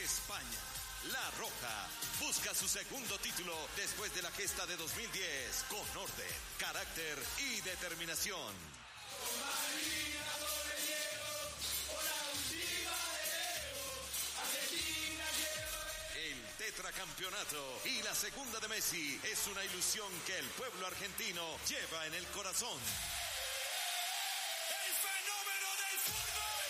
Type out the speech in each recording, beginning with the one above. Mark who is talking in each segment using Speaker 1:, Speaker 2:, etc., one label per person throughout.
Speaker 1: España. La Roja busca su segundo título después de la gesta de 2010 con orden, carácter y determinación. El tetracampeonato y la segunda de Messi es una ilusión que el pueblo argentino lleva en el corazón. ¡El fenómeno del fútbol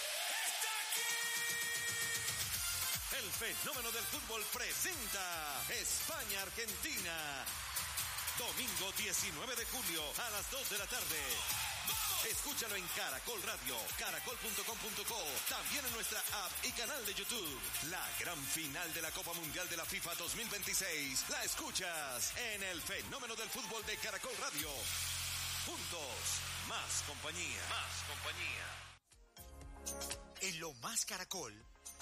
Speaker 1: está aquí! El fenómeno del fútbol presenta España-Argentina. Domingo 19 de julio a las 2 de la tarde. Escúchalo en Caracol Radio, caracol.com.co, también en nuestra app y canal de YouTube. La gran final de la Copa Mundial de la FIFA 2026 la escuchas en el fenómeno del fútbol de Caracol Radio. Juntos, más compañía. Más compañía.
Speaker 2: En Lo Más Caracol,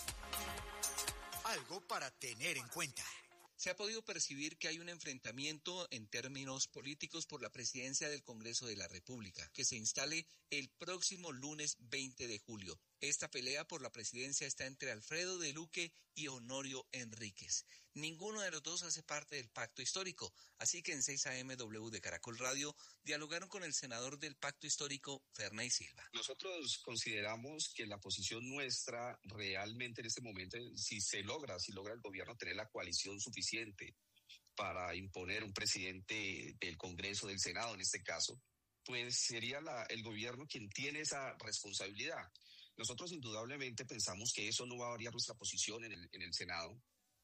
Speaker 2: algo para tener en cuenta.
Speaker 3: Se ha podido percibir que hay un enfrentamiento en términos políticos por la presidencia del Congreso de la República, que se instale el próximo lunes 20 de julio. Esta pelea por la presidencia está entre Alfredo de Luque y Honorio Enríquez. Ninguno de los dos hace parte del pacto histórico, así que en 6 AM W de Caracol Radio dialogaron con el senador del pacto histórico, Ferney Silva.
Speaker 4: Nosotros consideramos que la posición nuestra realmente en este momento, si logra el gobierno tener la coalición suficiente para imponer un presidente del Congreso, del Senado en este caso, pues sería el gobierno quien tiene esa responsabilidad. Nosotros indudablemente pensamos que eso no va a variar nuestra posición en el Senado.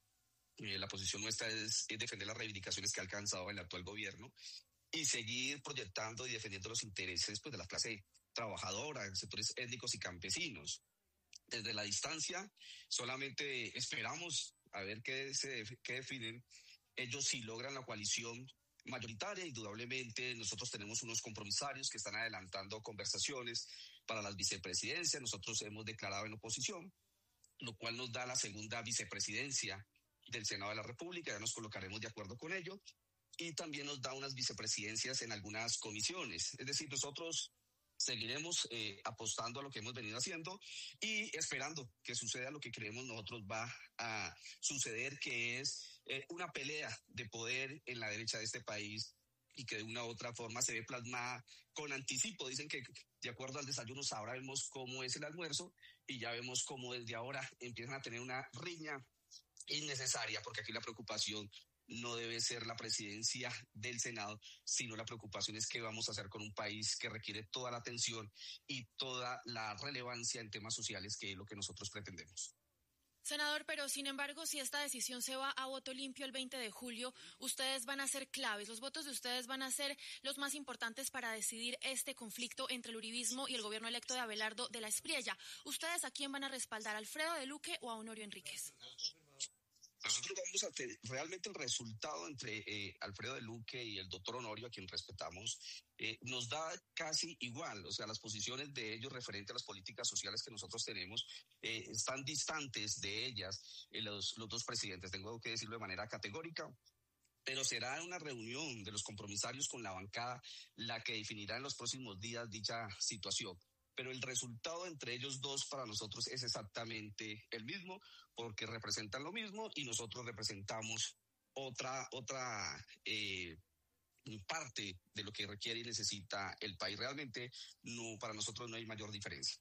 Speaker 4: La posición nuestra es defender las reivindicaciones que ha alcanzado el actual gobierno y seguir proyectando y defendiendo los intereses pues, de la clase trabajadora, sectores étnicos y campesinos. Desde la distancia solamente esperamos a ver qué definen ellos si logran la coalición mayoritaria. Indudablemente nosotros tenemos unos compromisarios que están adelantando conversaciones para las vicepresidencias. Nosotros hemos declarado en oposición, lo cual nos da la segunda vicepresidencia del Senado de la República. Ya nos colocaremos de acuerdo con ello. Y también nos da unas vicepresidencias en algunas comisiones. Es decir, nosotros seguiremos apostando a lo que hemos venido haciendo y esperando que suceda lo que creemos nosotros va a suceder, que es una pelea de poder en la derecha de este país y que de una u otra forma se ve plasmada con anticipo. Dicen que de acuerdo al desayuno sabremos cómo es el almuerzo y ya vemos cómo desde ahora empiezan a tener una riña innecesaria, porque aquí la preocupación no debe ser la presidencia del Senado, sino la preocupación es qué vamos a hacer con un país que requiere toda la atención y toda la relevancia en temas sociales, que es lo que nosotros pretendemos.
Speaker 5: Senador, pero sin embargo, si esta decisión se va a voto limpio el 20 de julio, ustedes van a ser claves, los votos de ustedes van a ser los más importantes para decidir este conflicto entre el uribismo y el gobierno electo de Abelardo de la Espriella. ¿Ustedes a quién van a respaldar, a Alfredo de Luque o a Honorio Enríquez?
Speaker 4: Nosotros vamos a tener realmente el resultado entre Alfredo de Luque y el doctor Honorio, a quien respetamos, nos da casi igual. O sea, las posiciones de ellos referente a las políticas sociales que nosotros tenemos están distantes de ellas los dos presidentes, tengo que decirlo de manera categórica. Pero será una reunión de los compromisarios con la bancada la que definirá en los próximos días dicha situación. Pero el resultado entre ellos dos para nosotros es exactamente el mismo, porque representan lo mismo y nosotros representamos otra parte de lo que requiere y necesita el país. Realmente no, para nosotros no hay mayor diferencia.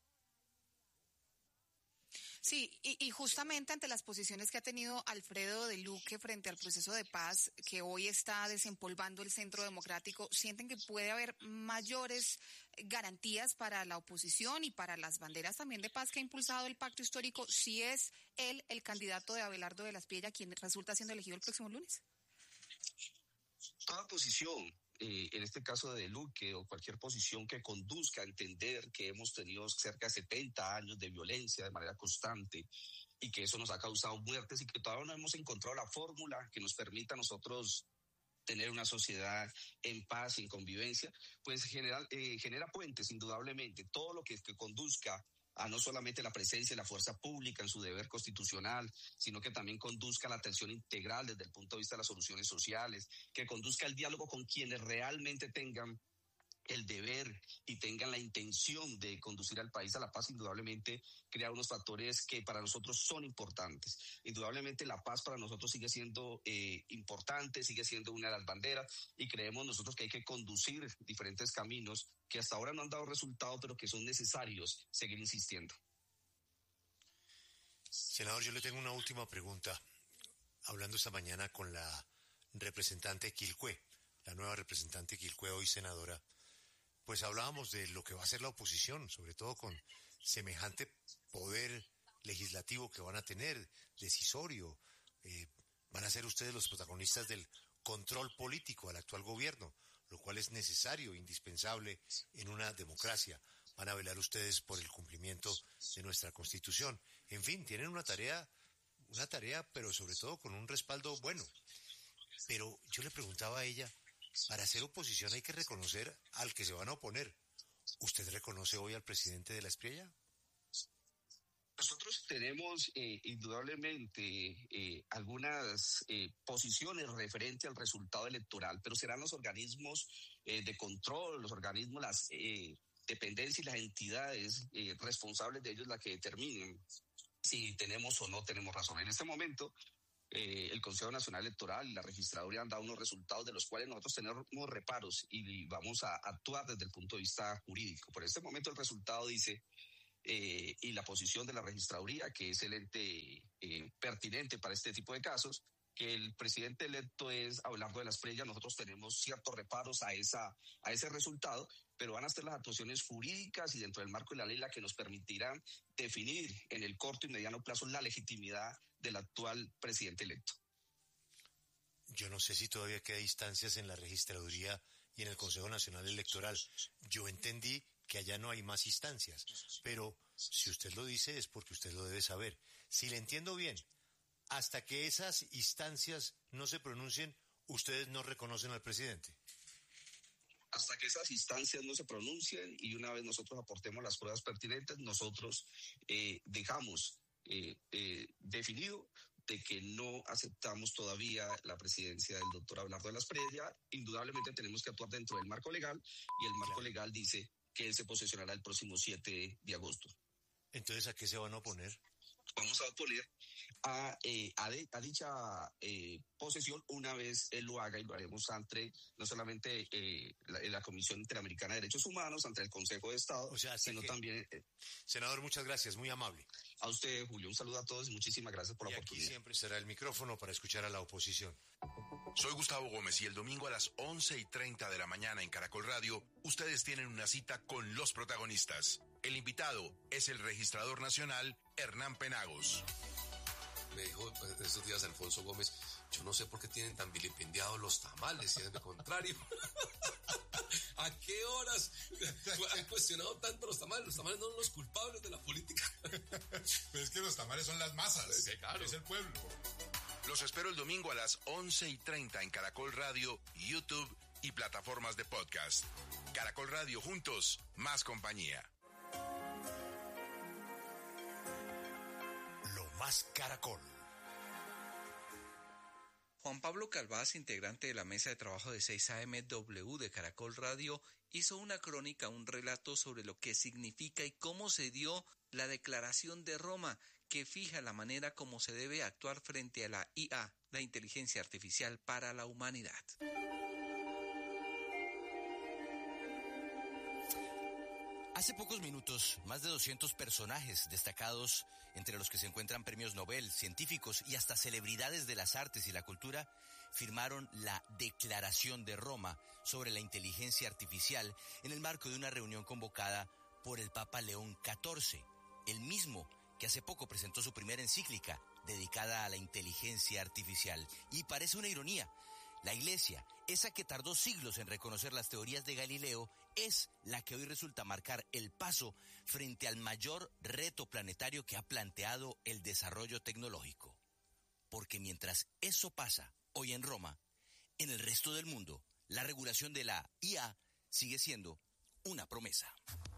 Speaker 6: Sí, y justamente ante las posiciones que ha tenido Alfredo de Luque frente al proceso de paz que hoy está desempolvando el Centro Democrático, ¿sienten que puede haber mayores garantías para la oposición y para las banderas también de paz que ha impulsado el pacto histórico si es él el candidato de Abelardo de la Espriella quien resulta siendo elegido el próximo lunes?
Speaker 4: Toda posición, en este caso de Luque, o cualquier posición que conduzca a entender que hemos tenido cerca de 70 años de violencia de manera constante y que eso nos ha causado muertes y que todavía no hemos encontrado la fórmula que nos permita a nosotros tener una sociedad en paz y en convivencia, pues genera puentes, indudablemente. Todo lo que conduzca a no solamente la presencia de la fuerza pública en su deber constitucional, sino que también conduzca a la atención integral desde el punto de vista de las soluciones sociales, que conduzca al diálogo con quienes realmente tengan el deber y tengan la intención de conducir al país a la paz, indudablemente crea unos factores que para nosotros son importantes. Indudablemente la paz para nosotros sigue siendo importante, sigue siendo una de las banderas, y creemos nosotros que hay que conducir diferentes caminos que hasta ahora no han dado resultado, pero que son necesarios seguir insistiendo.
Speaker 7: Senador, yo le tengo una última pregunta. Hablando esta mañana con la representante Quilcué, la nueva representante Quilcué, hoy senadora, pues hablábamos de lo que va a hacer la oposición, sobre todo con semejante poder legislativo que van a tener, decisorio. Van a ser ustedes los protagonistas del control político al actual gobierno, lo cual es necesario, indispensable en una democracia. Van a velar ustedes por el cumplimiento de nuestra Constitución. En fin, tienen una tarea, pero sobre todo con un respaldo bueno. Pero yo le preguntaba a ella, para hacer oposición hay que reconocer al que se van a oponer. ¿Usted reconoce hoy al presidente de la Espriella?
Speaker 4: Nosotros tenemos indudablemente algunas posiciones referentes al resultado electoral, pero serán los organismos de control, los organismos, las dependencias y las entidades responsables de ellos las que determinen si tenemos o no tenemos razón. En este momento, el Consejo Nacional Electoral y la Registraduría han dado unos resultados de los cuales nosotros tenemos reparos y vamos a actuar desde el punto de vista jurídico. Por este momento el resultado dice, y la posición de la Registraduría, que es el ente pertinente para este tipo de casos, que el presidente electo es Abelardo de la Espriella. Nosotros tenemos ciertos reparos a ese resultado, pero van a ser las actuaciones jurídicas y dentro del marco de la ley la que nos permitirán definir en el corto y mediano plazo la legitimidad del actual presidente electo.
Speaker 7: Yo no sé si todavía queda instancias en la Registraduría y en el Consejo Nacional Electoral. Yo entendí que allá no hay más instancias, pero si usted lo dice es porque usted lo debe saber. Si le entiendo bien, hasta que esas instancias no se pronuncien, ustedes no reconocen al presidente.
Speaker 4: Hasta que esas instancias no se pronuncien y una vez nosotros aportemos las pruebas pertinentes, nosotros dejamos definido de que no aceptamos todavía la presidencia del doctor Abelardo de la Espriella. Indudablemente tenemos que actuar dentro del marco legal y el marco legal dice que él se posesionará el próximo 7 de agosto.
Speaker 7: Entonces, ¿a qué se van a oponer?
Speaker 4: Vamos a oponer a dicha posesión una vez él lo haga, y lo haremos ante no solamente la Comisión Interamericana de Derechos Humanos, ante el Consejo de Estado, sino también...
Speaker 7: Senador, muchas gracias, muy amable.
Speaker 4: A usted, Julio, un saludo a todos y muchísimas gracias por la oportunidad.
Speaker 7: Aquí siempre será el micrófono para escuchar a la oposición.
Speaker 8: Soy Gustavo Gómez y el domingo a las 11:30 de la mañana en Caracol Radio, ustedes tienen una cita con los protagonistas. El invitado es el registrador nacional Hernán Penagos.
Speaker 9: Me dijo estos días Alfonso Gómez, yo no sé por qué tienen tan vilipendiados los tamales, y es de contrario. ¿A qué horas han cuestionado tanto los tamales? Los tamales no son los culpables de la política.
Speaker 10: Pero es que los tamales son las masas, sí, claro. Es el pueblo.
Speaker 8: Los espero el domingo a las 11:30 en Caracol Radio, YouTube y plataformas de podcast. Caracol Radio, juntos, más compañía.
Speaker 7: Lo más Caracol.
Speaker 3: Juan Pablo Calvás, integrante de la mesa de trabajo de 6AMW de Caracol Radio, hizo una crónica, un relato sobre lo que significa y cómo se dio la Declaración de Roma, que fija la manera como se debe actuar frente a la IA, la inteligencia artificial para la humanidad.
Speaker 11: Hace pocos minutos, más de 200 personajes destacados, entre los que se encuentran premios Nobel, científicos y hasta celebridades de las artes y la cultura, firmaron la Declaración de Roma sobre la inteligencia artificial en el marco de una reunión convocada por el Papa León XIV, el mismo que hace poco presentó su primera encíclica dedicada a la inteligencia artificial. Y parece una ironía, la Iglesia, esa que tardó siglos en reconocer las teorías de Galileo, es la que hoy resulta marcar el paso frente al mayor reto planetario que ha planteado el desarrollo tecnológico. Porque mientras eso pasa hoy en Roma, en el resto del mundo, la regulación de la IA sigue siendo una promesa.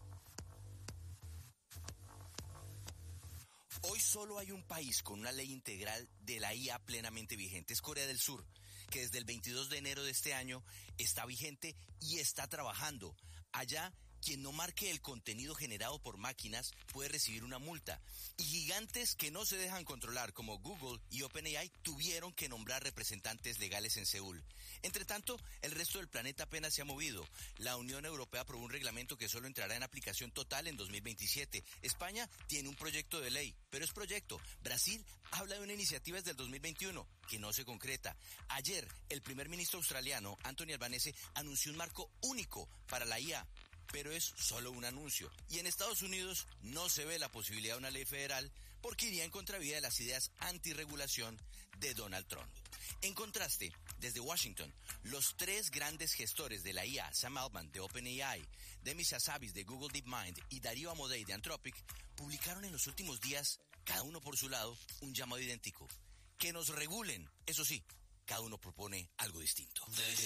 Speaker 11: Hoy solo hay un país con una ley integral de la IA plenamente vigente, es Corea del Sur, que desde el 22 de enero de este año está vigente y está trabajando Allá, quien no marque el contenido generado por máquinas puede recibir una multa. Y gigantes que no se dejan controlar, como Google y OpenAI, tuvieron que nombrar representantes legales en Seúl. Entre tanto, el resto del planeta apenas se ha movido. La Unión Europea aprobó un reglamento que solo entrará en aplicación total en 2027. España tiene un proyecto de ley, pero es proyecto. Brasil habla de una iniciativa desde el 2021 que no se concreta. Ayer, el primer ministro australiano, Anthony Albanese, anunció un marco único para la IA. Pero es solo un anuncio. Y en Estados Unidos no se ve la posibilidad de una ley federal porque iría en contravía de las ideas antirregulación de Donald Trump. En contraste, desde Washington, los tres grandes gestores de la IA, Sam Altman de OpenAI, Demis Hassabis de Google DeepMind y Darío Amodei de Anthropic, publicaron en los últimos días, cada uno por su lado, un llamado idéntico. Que nos regulen. Eso sí, cada uno propone algo distinto.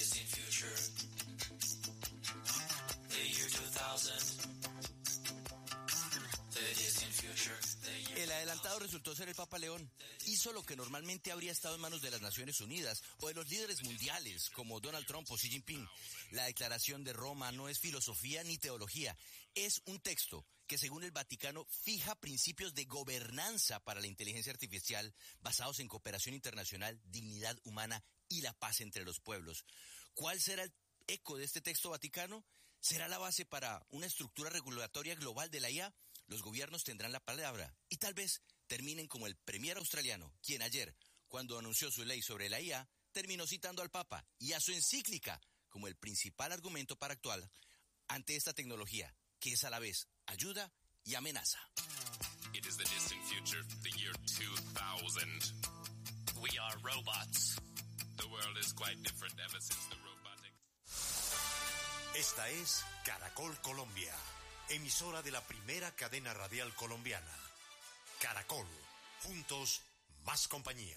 Speaker 11: El adelantado resultó ser el Papa León. Hizo lo que normalmente habría estado en manos de las Naciones Unidas o de los líderes mundiales como Donald Trump o Xi Jinping. La Declaración de Roma no es filosofía ni teología. Es un texto que, según el Vaticano, fija principios de gobernanza para la inteligencia artificial basados en cooperación internacional, dignidad humana y la paz entre los pueblos. ¿Cuál será el eco de este texto vaticano? ¿Será la base para una estructura regulatoria global de la IA? Los gobiernos tendrán la palabra y tal vez terminen como el premier australiano, quien ayer, cuando anunció su ley sobre la IA, terminó citando al Papa y a su encíclica como el principal argumento para actuar ante esta tecnología, que es a la vez ayuda y amenaza.
Speaker 12: It is the distant future, the year 2000. We are robots. The world is quite different ever since the robotic.
Speaker 7: Esta es Caracol Colombia, emisora de la primera cadena radial colombiana. Caracol, juntos, más compañía.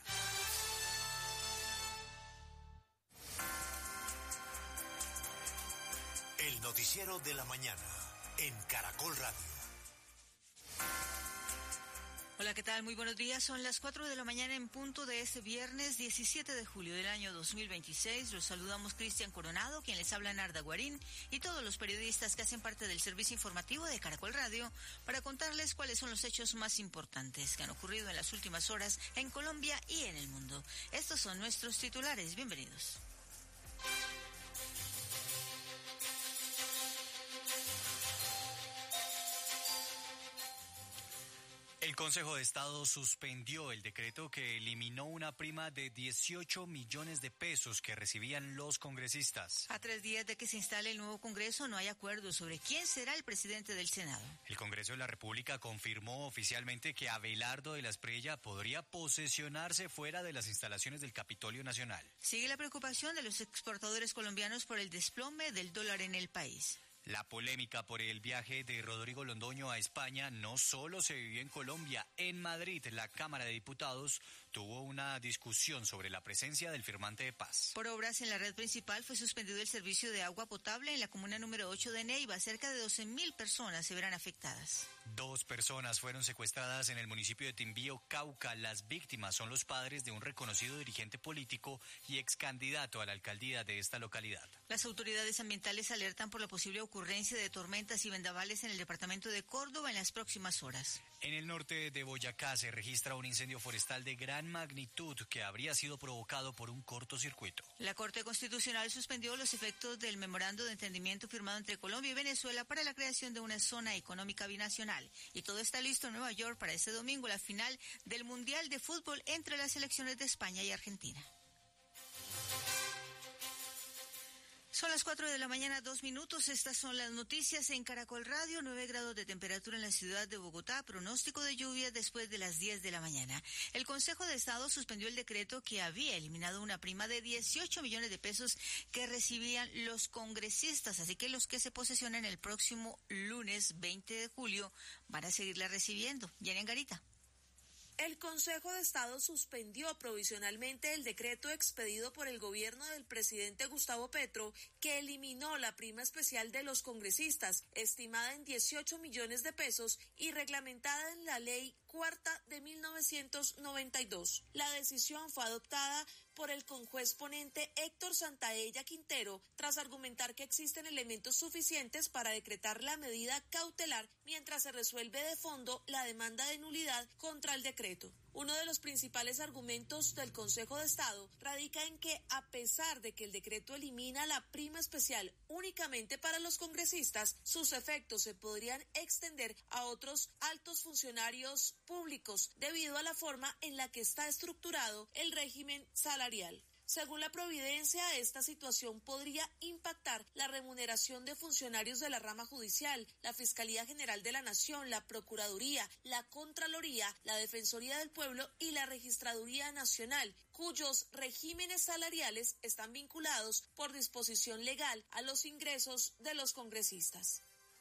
Speaker 7: El noticiero de la mañana, en Caracol Radio.
Speaker 13: Hola, ¿qué tal? Muy buenos días. Son las 4 de la mañana en punto de este viernes 17 de julio del año 2026. Los saludamos Cristian Coronado, quien les habla Narda Guarín, y todos los periodistas que hacen parte del servicio informativo de Caracol Radio para contarles cuáles son los hechos más importantes que han ocurrido en las últimas horas en Colombia y en el mundo. Estos son nuestros titulares. Bienvenidos.
Speaker 14: El Consejo de Estado suspendió el decreto que eliminó una prima de 18 millones de pesos que recibían los congresistas.
Speaker 13: A 3 días de que se instale el nuevo Congreso, no hay acuerdo sobre quién será el presidente del Senado.
Speaker 14: El Congreso de la República confirmó oficialmente que Abelardo de la Espriella podría posesionarse fuera de las instalaciones del Capitolio Nacional.
Speaker 13: Sigue la preocupación de los exportadores colombianos por el desplome del dólar en el país.
Speaker 14: La polémica por el viaje de Rodrigo Londoño a España no solo se vivió en Colombia. En Madrid, la Cámara de Diputados tuvo una discusión sobre la presencia del firmante de paz.
Speaker 13: Por obras en la red principal fue suspendido el servicio de agua potable en la comuna número 8 de Neiva. Cerca de 12.000 personas se verán afectadas.
Speaker 14: 2 personas fueron secuestradas en el municipio de Timbío, Cauca. Las víctimas son los padres de un reconocido dirigente político y ex candidato a la alcaldía de esta localidad.
Speaker 13: Las autoridades ambientales alertan por la posible ocurrencia de tormentas y vendavales en el departamento de Córdoba en las próximas horas.
Speaker 14: En el norte de Boyacá se registra un incendio forestal de gran magnitud que habría sido provocado por un cortocircuito.
Speaker 13: La Corte Constitucional suspendió los efectos del memorando de entendimiento firmado entre Colombia y Venezuela para la creación de una zona económica binacional. Y todo está listo en Nueva York para este domingo, la final del Mundial de Fútbol entre las selecciones de España y Argentina. Son las 4 de la mañana, 2 minutos. Estas son las noticias en Caracol Radio. 9 grados de temperatura en la ciudad de Bogotá. Pronóstico de lluvia después de las 10 de la mañana. El Consejo de Estado suspendió el decreto que había eliminado una prima de 18 millones de pesos que recibían los congresistas. Así que los que se posesionan el próximo lunes 20 de julio van a seguirla recibiendo. Jenny Angarita.
Speaker 15: El Consejo de Estado suspendió provisionalmente el decreto expedido por el gobierno del presidente Gustavo Petro que eliminó la prima especial de los congresistas, estimada en 18 millones de pesos y reglamentada en la ley cuarta de 1992. La decisión fue adoptada por el conjuez ponente Héctor Santaella Quintero, tras argumentar que existen elementos suficientes para decretar la medida cautelar mientras se resuelve de fondo la demanda de nulidad contra el decreto. Uno de los principales argumentos del Consejo de Estado radica en que, a pesar de que el decreto elimina la prima especial únicamente para los congresistas, sus efectos se podrían extender a otros altos funcionarios públicos debido a la forma en la que está estructurado el régimen salarial. Según la Providencia, esta situación podría impactar la remuneración de funcionarios de la rama judicial, la Fiscalía General de la Nación, la Procuraduría, la Contraloría, la Defensoría del Pueblo y la Registraduría Nacional, cuyos regímenes salariales están vinculados por disposición legal a los ingresos de los congresistas.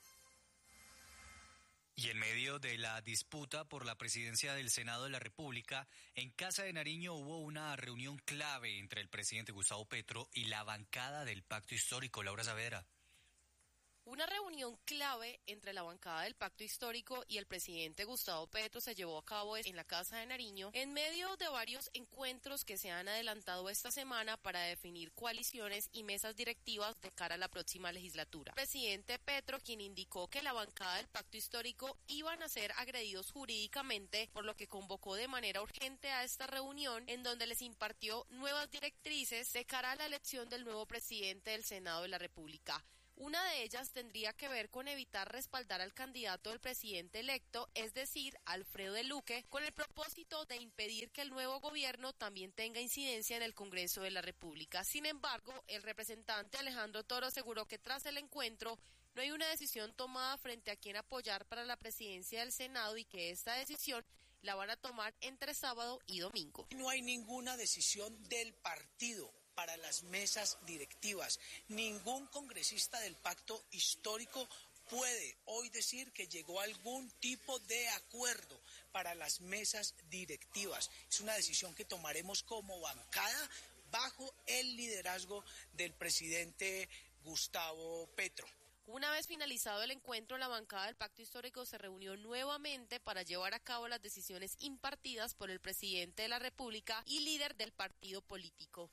Speaker 14: Y en medio de la disputa por la presidencia del Senado de la República, en Casa de Nariño hubo una reunión clave entre el presidente Gustavo Petro y la bancada del Pacto Histórico. Laura Saavedra.
Speaker 16: Una reunión clave entre la bancada del Pacto Histórico y el presidente Gustavo Petro se llevó a cabo en la Casa de Nariño en medio de varios encuentros que se han adelantado esta semana para definir coaliciones y mesas directivas de cara a la próxima legislatura. El presidente Petro, quien indicó que la bancada del Pacto Histórico iban a ser agredidos jurídicamente, por lo que convocó de manera urgente a esta reunión en donde les impartió nuevas directrices de cara a la elección del nuevo presidente del Senado de la República. Una de ellas tendría que ver con evitar respaldar al candidato del presidente electo, es decir, Alfredo de Luque, con el propósito de impedir que el nuevo gobierno también tenga incidencia en el Congreso de la República. Sin embargo, el representante Alejandro Toro aseguró que tras el encuentro no hay una decisión tomada frente a quién apoyar para la presidencia del Senado y que esta decisión la van a tomar entre sábado y domingo.
Speaker 17: No hay ninguna decisión del partido para las mesas directivas. Ningún congresista del Pacto Histórico puede hoy decir que llegó a algún tipo de acuerdo para las mesas directivas. Es una decisión que tomaremos como bancada bajo el liderazgo del presidente Gustavo Petro.
Speaker 16: Una vez finalizado el encuentro, la bancada del Pacto Histórico se reunió nuevamente para llevar a cabo las decisiones impartidas por el presidente de la República y líder del partido político.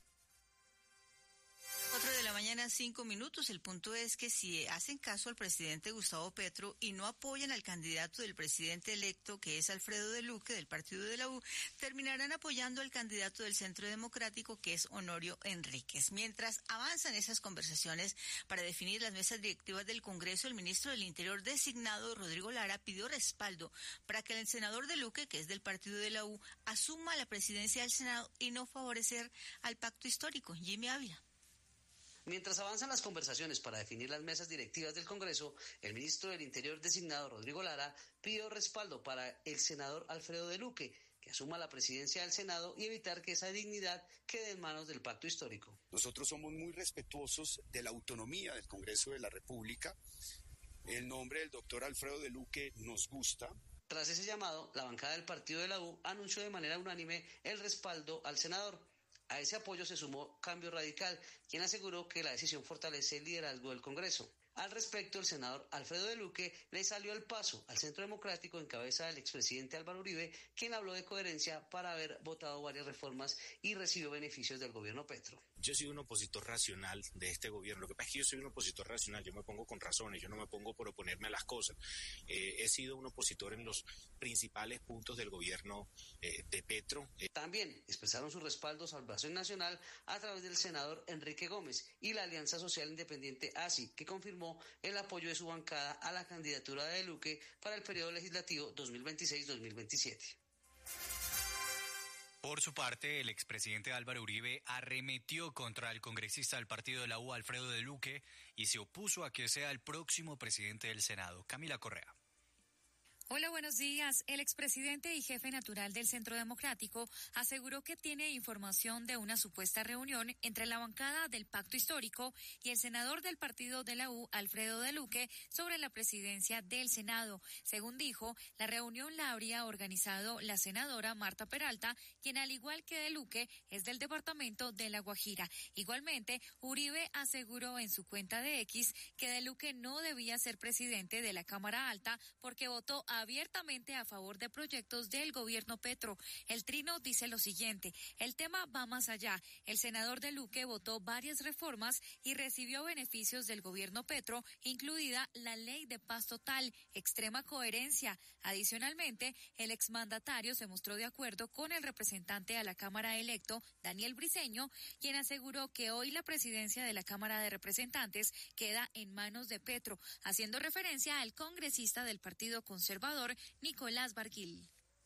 Speaker 13: 4:05 a.m. El punto es que si hacen caso al presidente Gustavo Petro y no apoyan al candidato del presidente electo, que es Alfredo de Luque, del partido de la U, terminarán apoyando al candidato del Centro Democrático, que es Honorio Enríquez. Mientras avanzan esas conversaciones para definir las mesas directivas del Congreso, el ministro del Interior designado, Rodrigo Lara, pidió respaldo para que el senador de Luque, que es del partido de la U, asuma la presidencia del Senado y no favorecer al Pacto Histórico. Jimmy Ávila.
Speaker 18: Mientras avanzan las conversaciones para definir las mesas directivas del Congreso, el ministro del Interior designado, Rodrigo Lara, pidió respaldo para el senador Alfredo de Luque, que asuma la presidencia del Senado y evitar que esa dignidad quede en manos del Pacto Histórico.
Speaker 19: Nosotros somos muy respetuosos de la autonomía del Congreso de la República. El nombre del doctor Alfredo de Luque nos gusta.
Speaker 18: Tras ese llamado, la bancada del partido de la U anunció de manera unánime el respaldo al senador. A ese apoyo se sumó Cambio Radical, quien aseguró que la decisión fortalece el liderazgo del Congreso. Al respecto, el senador Alfredo de Luque le salió al paso al Centro Democrático en cabeza del expresidente Álvaro Uribe, quien habló de coherencia para haber votado varias reformas y recibió beneficios del gobierno Petro.
Speaker 20: Yo soy un opositor racional de este gobierno. Lo que pasa es que yo soy un opositor racional, yo me pongo con razones, yo no me pongo por oponerme a las cosas. He sido un opositor en los principales puntos del gobierno de Petro.
Speaker 18: También expresaron su respaldo a Salvación Nacional a través del senador Enrique Gómez y la Alianza Social Independiente ASI, que confirmó el apoyo de su bancada a la candidatura de Luque para el periodo legislativo 2026-2027.
Speaker 14: Por su parte, el expresidente Álvaro Uribe arremetió contra el congresista del partido de la U, Alfredo de Luque, y se opuso a que sea el próximo presidente del Senado. Camila Correa.
Speaker 21: Hola, buenos días. El expresidente y jefe natural del Centro Democrático aseguró que tiene información de una supuesta reunión entre la bancada del Pacto Histórico y el senador del partido de la U, Alfredo de Luque, sobre la presidencia del Senado. Según dijo, la reunión la habría organizado la senadora Marta Peralta, quien al igual que de Luque es del departamento de La Guajira. Igualmente, Uribe aseguró en su cuenta de X que de Luque no debía ser presidente de la Cámara Alta porque votó a abiertamente a favor de proyectos del gobierno Petro. El trino dice lo siguiente: el tema va más allá. El senador de Luque votó varias reformas y recibió beneficios del gobierno Petro, incluida la ley de paz total, extrema coherencia. Adicionalmente, el exmandatario se mostró de acuerdo con el representante a la Cámara electo, Daniel Briceño, quien aseguró que hoy la presidencia de la Cámara de Representantes queda en manos de Petro, haciendo referencia al congresista del Partido Conservador, Nicolás Barguil.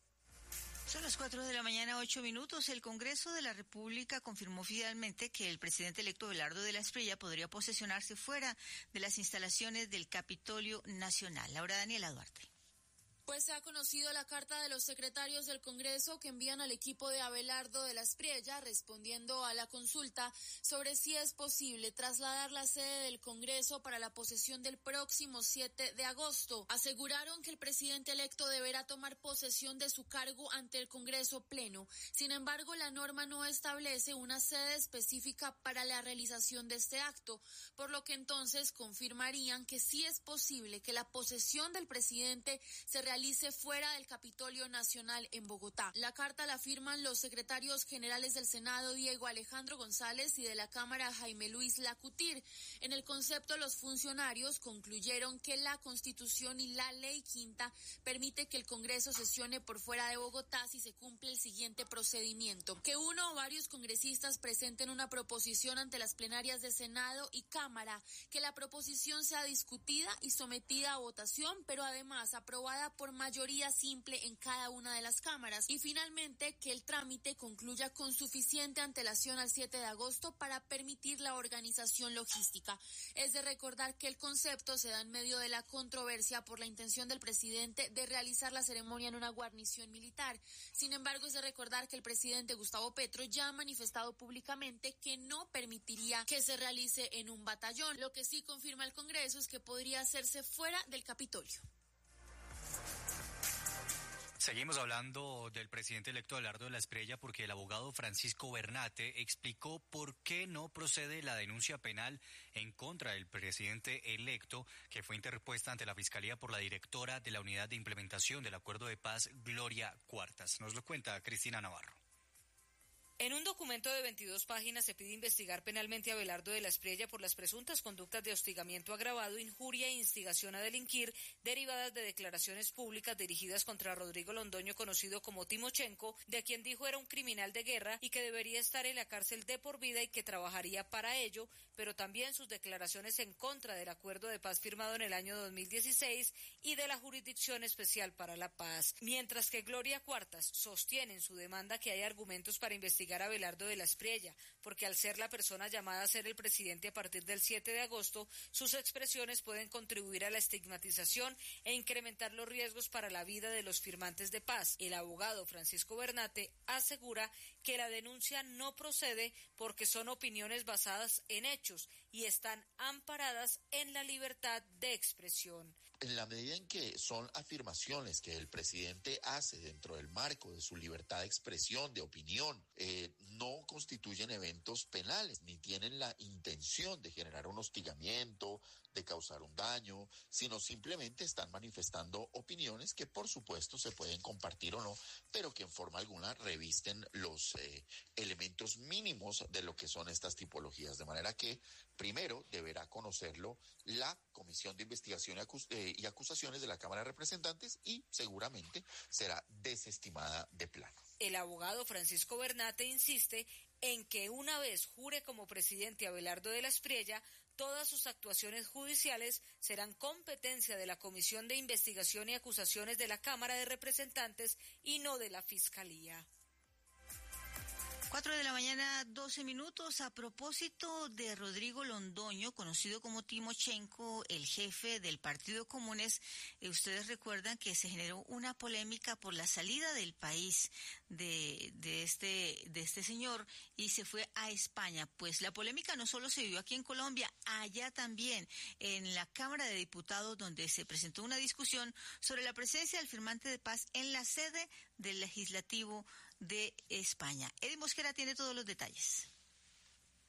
Speaker 13: Son las 4 de la mañana, 8 minutos. El Congreso de la República confirmó finalmente que el presidente electo Abelardo de la Espriella podría posesionarse fuera de las instalaciones del Capitolio Nacional. Laura Daniela Duarte.
Speaker 5: Pues se ha conocido la carta de los secretarios del Congreso que envían al equipo de Abelardo de la Espriella respondiendo a la consulta sobre si es posible trasladar la sede del Congreso para la posesión del próximo 7 de agosto. Aseguraron que el presidente electo deberá tomar posesión de su cargo ante el Congreso Pleno. Sin embargo, la norma no establece una sede específica para la realización de este acto, por lo que entonces confirmarían que sí es posible que la posesión del presidente se realice fuera del Capitolio Nacional en Bogotá. La carta la firman los secretarios generales del Senado, Diego Alejandro González, y de la Cámara, Jaime Luis Lacutir. En el concepto, los funcionarios concluyeron que la Constitución y la Ley Quinta permite que el Congreso sesione por fuera de Bogotá si se cumple el siguiente procedimiento: que uno o varios congresistas presenten una proposición ante las plenarias de Senado y Cámara, que la proposición sea discutida y sometida a votación, pero además aprobada por mayoría simple en cada una de las cámaras, y finalmente que el trámite concluya con suficiente antelación al 7 de agosto para permitir la organización logística. Es de recordar que el concepto se da en medio de la controversia por la intención del presidente de realizar la ceremonia en una guarnición militar. Sin embargo, es de recordar que el presidente Gustavo Petro ya ha manifestado públicamente que no permitiría que se realice en un batallón. Lo que sí confirma el Congreso es que podría hacerse fuera del Capitolio.
Speaker 14: Seguimos hablando del presidente electo Abelardo de la Espriella porque el abogado Francisco Bernate explicó por qué no procede la denuncia penal en contra del presidente electo que fue interpuesta ante la Fiscalía por la directora de la Unidad de Implementación del Acuerdo de Paz, Gloria Cuartas. Nos lo cuenta Cristina Navarro.
Speaker 1: En un documento de 22 páginas se pide investigar penalmente a Abelardo de la Espriella por las presuntas conductas de hostigamiento agravado, injuria e instigación a delinquir derivadas de declaraciones públicas dirigidas contra Rodrigo Londoño, conocido como Timochenko, de quien dijo era un criminal de guerra y que debería estar en la cárcel de por vida y que trabajaría para ello, pero también sus declaraciones en contra del acuerdo de paz firmado en el año 2016 y de la Jurisdicción Especial para la Paz. Mientras que Gloria Cuartas sostiene en su demanda que hay argumentos para investigar a Abelardo de la Espriella, porque al ser la persona llamada a ser el presidente a partir del 7 de agosto, sus expresiones pueden contribuir a la estigmatización e incrementar los riesgos para la vida de los firmantes de paz. El abogado Francisco Bernate asegura que la denuncia no procede porque son opiniones basadas en hechos y están amparadas en la libertad de expresión.
Speaker 22: En la medida en que son afirmaciones que el presidente hace dentro del marco de su libertad de expresión, de opinión, no constituyen eventos penales, ni tienen la intención de generar un hostigamiento, de causar un daño, sino simplemente están manifestando opiniones que por supuesto se pueden compartir o no, pero que en forma alguna revisten los elementos mínimos de lo que son estas tipologías, de manera que primero deberá conocerlo la Comisión de Investigación y Acusaciones de la Cámara de Representantes y seguramente será desestimada de plano.
Speaker 1: El abogado Francisco Bernate insiste en que una vez jure como presidente Abelardo de la Espriella, todas sus actuaciones judiciales serán competencia de la Comisión de Investigación y Acusaciones de la Cámara de Representantes y no de la Fiscalía.
Speaker 13: 4 de la mañana, 12 minutos. A propósito de Rodrigo Londoño, conocido como Timochenko, el jefe del Partido Comunes, ustedes recuerdan que se generó una polémica por la salida del país de este señor y se fue a España. Pues la polémica no solo se vivió aquí en Colombia, allá también, en la Cámara de Diputados, donde se presentó una discusión sobre la presencia del firmante de paz en la sede del Legislativo de España. Eddie Mosquera tiene todos los detalles.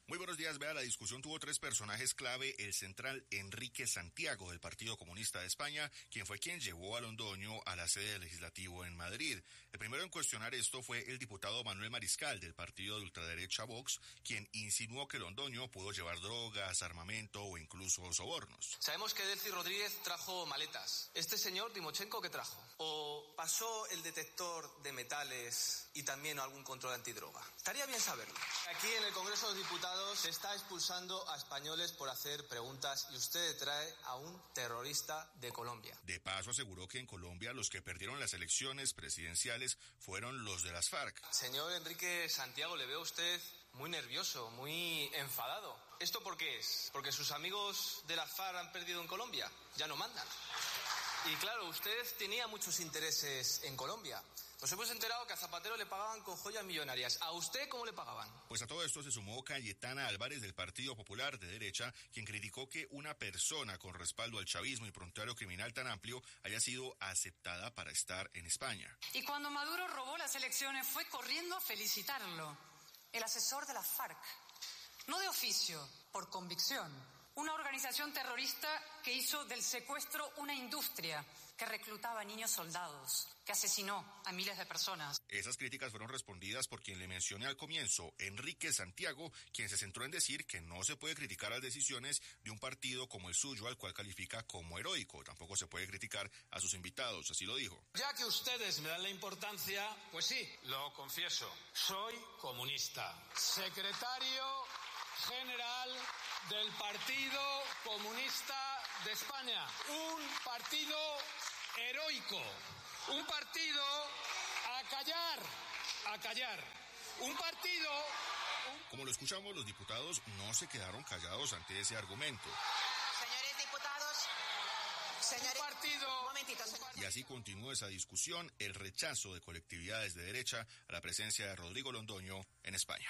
Speaker 2: Muy buenos días. Vea, la discusión tuvo tres personajes clave: el central Enrique Santiago del Partido Comunista de España, quien llevó a Londoño a la sede del Legislativo en Madrid. El primero en cuestionar esto fue el diputado Manuel Mariscal del partido de ultraderecha Vox, quien insinuó que Londoño pudo llevar drogas, armamento o incluso sobornos.
Speaker 6: Sabemos que Delcy Rodríguez trajo maletas. ¿Este señor Timochenko qué trajo? ¿O pasó el detector de metales y también algún control antidroga? Estaría bien saberlo. Aquí en el Congreso de los Diputados se está expulsando a españoles por hacer preguntas y usted trae a un terrorista de Colombia.
Speaker 2: De paso, aseguró que en Colombia los que perdieron las elecciones presidenciales fueron los de las FARC.
Speaker 6: Señor Enrique Santiago, le veo a usted muy nervioso, muy enfadado. ¿Esto por qué es? ¿Porque sus amigos de las FARC han perdido en Colombia? Ya no mandan. Y claro, usted tenía muchos intereses en Colombia. Nos hemos enterado que a Zapatero le pagaban con joyas millonarias. ¿A usted cómo le pagaban?
Speaker 2: Pues a todo esto se sumó Cayetana Álvarez del Partido Popular de Derecha, quien criticó que una persona con respaldo al chavismo y prontuario criminal tan amplio haya sido aceptada para estar en España.
Speaker 23: Y cuando Maduro robó las elecciones fue corriendo a felicitarlo. El asesor de la FARC. No de oficio, por convicción. Una organización terrorista que hizo del secuestro una industria, que reclutaba a niños soldados, que asesinó a miles de personas.
Speaker 2: Esas críticas fueron respondidas por quien le mencioné al comienzo, Enrique Santiago, quien se centró en decir que no se puede criticar las decisiones de un partido como el suyo, al cual califica como heroico. Tampoco se puede criticar a sus invitados, así lo dijo.
Speaker 24: Ya que ustedes me dan la importancia, pues sí, lo confieso, soy comunista. Secretario general del Partido Comunista de España. Un partido heroico. Un partido a callar. Un partido...
Speaker 2: Como lo escuchamos, los diputados no se quedaron callados ante ese argumento.
Speaker 23: Señores diputados, señores...
Speaker 24: Un partido...
Speaker 23: Un momentito, señor.
Speaker 2: Y así continuó esa discusión, el rechazo de colectividades de derecha a la presencia de Rodrigo Londoño en España.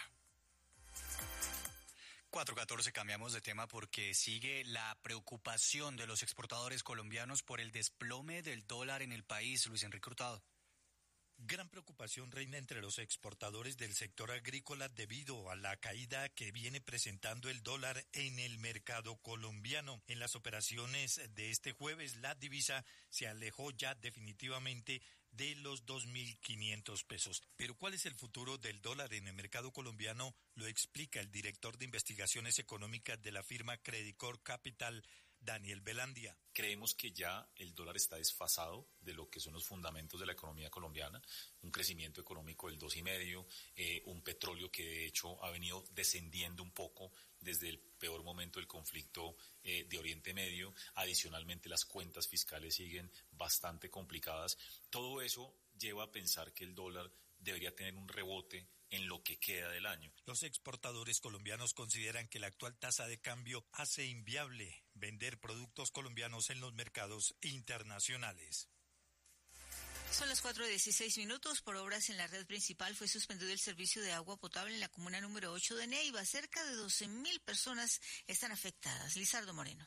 Speaker 14: 4:14, cambiamos de tema porque sigue la preocupación de los exportadores colombianos por el desplome del dólar en el país. Luis Enrique Hurtado.
Speaker 25: Gran preocupación reina entre los exportadores del sector agrícola debido a la caída que viene presentando el dólar en el mercado colombiano. En las operaciones de este jueves, la divisa se alejó ya definitivamente de los 2.500 pesos. Pero ¿cuál es el futuro del dólar en el mercado colombiano? Lo explica el director de investigaciones económicas de la firma Credicor Capital, Daniel Velandia.
Speaker 26: Creemos que ya el dólar está desfasado de lo que son los fundamentos de la economía colombiana, un crecimiento económico del 2,5%, un petróleo que de hecho ha venido descendiendo un poco desde el peor momento del conflicto de Oriente Medio. Adicionalmente, las cuentas fiscales siguen bastante complicadas. Todo eso lleva a pensar que el dólar debería tener un rebote en lo que queda del año.
Speaker 25: Los exportadores colombianos consideran que la actual tasa de cambio hace inviable vender productos colombianos en los mercados internacionales.
Speaker 13: Son las 4:16. Por obras en la red principal fue suspendido el servicio de agua potable en la comuna número 8 de Neiva. Cerca de 12.000 personas están afectadas. Lizardo Moreno.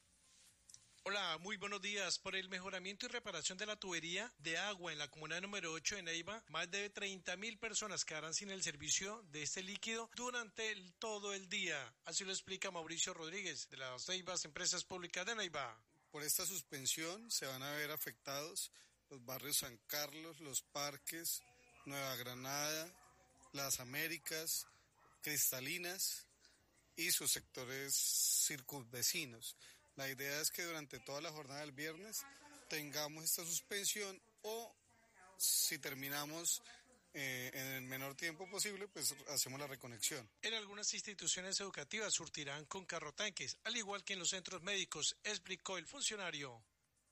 Speaker 27: Hola, muy buenos días. Por el mejoramiento y reparación de la tubería de agua en la comuna número 8 de Neiva, más de 30.000 personas quedarán sin el servicio de este líquido durante todo el día. Así lo explica Mauricio Rodríguez, de las Neivas Empresas Públicas de Neiva.
Speaker 28: Por esta suspensión se van a ver afectados los barrios San Carlos, Los Parques, Nueva Granada, Las Américas, Cristalinas y sus sectores circunvecinos. La idea es que durante toda la jornada del viernes tengamos esta suspensión o si terminamos en el menor tiempo posible, pues hacemos la reconexión.
Speaker 27: En algunas instituciones educativas surtirán con carrotanques, al igual que en los centros médicos, explicó el funcionario.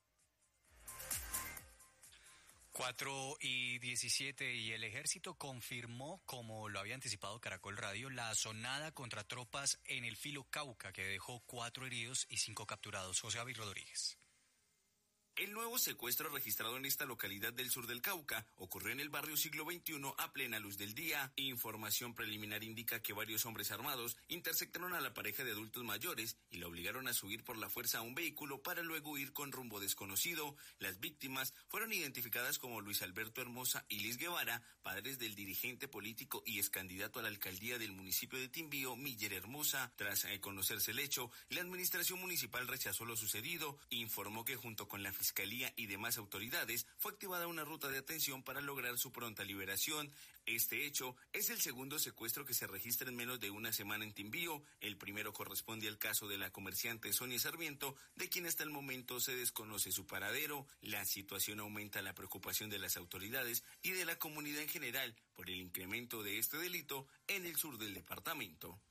Speaker 14: 4:17 y el ejército confirmó, como lo había anticipado Caracol Radio, la asonada contra tropas en el Filo Cauca, que dejó 4 heridos y 5 capturados. José David Rodríguez.
Speaker 3: El nuevo secuestro registrado en esta localidad del sur del Cauca ocurrió en el barrio Siglo XXI a plena luz del día. Información preliminar indica que varios hombres armados interceptaron a la pareja de adultos mayores y la obligaron a subir por la fuerza a un vehículo para luego ir con rumbo desconocido. Las víctimas fueron identificadas como Luis Alberto Hermosa y Liz Guevara, padres del dirigente político y ex candidato a la alcaldía del municipio de Timbío, Miller Hermosa. Tras conocerse el hecho, la administración municipal rechazó lo sucedido e informó que junto con la Fiscalía y demás autoridades fue activada una ruta de atención para lograr su pronta liberación. Este hecho es el segundo secuestro que se registra en menos de una semana en Timbío. El primero corresponde al caso de la comerciante Sonia Sarmiento, de quien hasta el momento se desconoce su paradero. La situación aumenta la preocupación de las autoridades y de la comunidad en general por el incremento de este delito en el sur del departamento.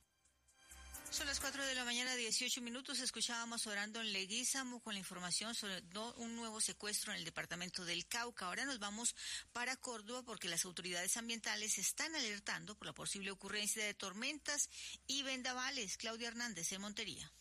Speaker 13: Son las 4 de la mañana, 18 minutos. Escuchábamos a Brandon Leguízamo con la información sobre un nuevo secuestro en el departamento del Cauca. Ahora nos vamos para Córdoba porque las autoridades ambientales están alertando por la posible ocurrencia de tormentas y vendavales. Claudia Hernández, en Montería.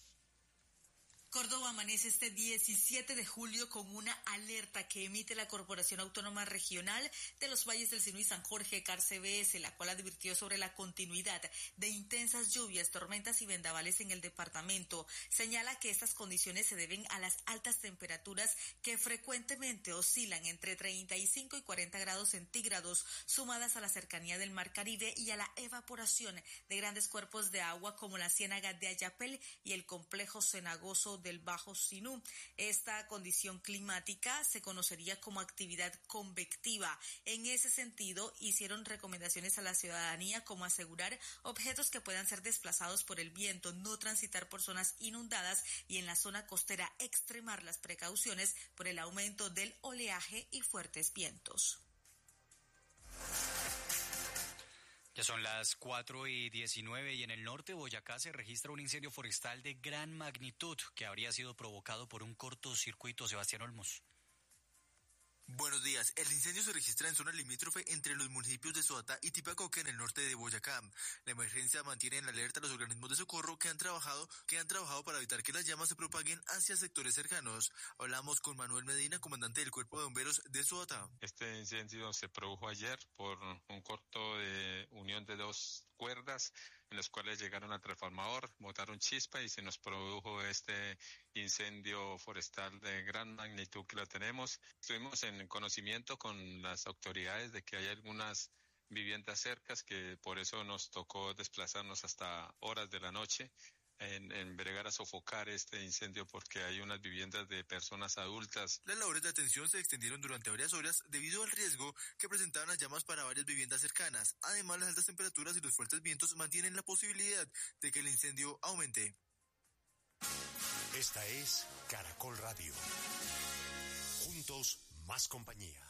Speaker 4: Córdoba amanece este 17 de julio con una alerta que emite la Corporación Autónoma Regional de los Valles del Sinú y San Jorge, CARCBS, la cual advirtió sobre la continuidad de intensas lluvias, tormentas y vendavales en el departamento. Señala que estas condiciones se deben a las altas temperaturas que frecuentemente oscilan entre 35 y 40 grados centígrados, sumadas a la cercanía del Mar Caribe y a la evaporación de grandes cuerpos de agua como la Ciénaga de Ayapel y el complejo cenagoso del Bajo Sinú. Esta condición climática se conocería como actividad convectiva. En ese sentido, hicieron recomendaciones a la ciudadanía como asegurar objetos que puedan ser desplazados por el viento, no transitar por zonas inundadas y en la zona costera extremar las precauciones por el aumento del oleaje y fuertes vientos.
Speaker 14: Ya son las 4:19 y en el norte de Boyacá se registra un incendio forestal de gran magnitud que habría sido provocado por un cortocircuito. Sebastián Olmos.
Speaker 7: Buenos días. El incendio se registra en zona limítrofe entre los municipios de Soatá y Tipacoque en el norte de Boyacá. La emergencia mantiene en alerta a los organismos de socorro que han trabajado para evitar que las llamas se propaguen hacia sectores cercanos. Hablamos con Manuel Medina, comandante del Cuerpo de Bomberos de Soatá.
Speaker 8: Este incendio se produjo ayer por un corto de unión de dos cuerdas en los cuales llegaron al transformador, botaron chispa y se nos produjo este incendio forestal de gran magnitud que lo tenemos. Estuvimos en conocimiento con las autoridades de que hay algunas viviendas cercas que por eso nos tocó desplazarnos hasta horas de la noche en bregar a sofocar este incendio porque hay unas viviendas de personas adultas.
Speaker 7: Las labores de atención se extendieron durante varias horas debido al riesgo que presentaban las llamas para varias viviendas cercanas. Además, las altas temperaturas y los fuertes vientos mantienen la posibilidad de que el incendio aumente.
Speaker 9: Esta es Caracol Radio. Juntos, más compañía.